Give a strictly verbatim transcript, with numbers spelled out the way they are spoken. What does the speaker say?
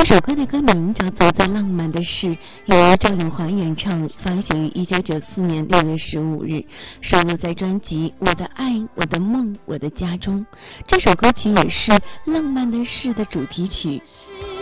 这首歌的歌名叫做《最浪漫的事》，由赵咏华演唱，发行于一九九四年六月十五日，收录在专辑《我的爱我的梦我的家》中。这首歌曲也是《浪漫的事》的主题曲。